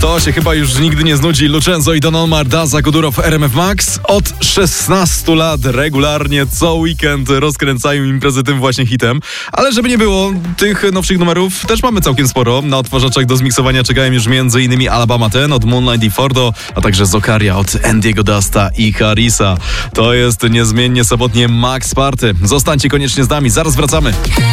To się chyba już nigdy nie znudzi. Lucenzo i Don Omar, Daza Kuduro w RMF Max. Od 16 lat regularnie co weekend rozkręcają imprezy tym właśnie hitem. Ale żeby nie było, tych nowszych numerów też mamy całkiem sporo. Na odtwarzaczach do zmiksowania czekają już m.in. Alabama Ten od Moonlight i Fordo, a także Zokaria od Andiego Dusta i Harrisa. To jest niezmiennie sobotnie Max Party. Zostańcie koniecznie z nami, zaraz wracamy.